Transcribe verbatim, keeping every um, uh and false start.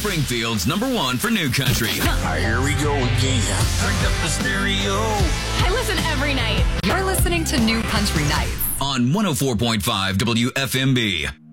Springfield's number one for new country. Right, here we go again. Crank up the stereo. I listen every night. You're listening to New Country Nights On one oh four point five W F M B.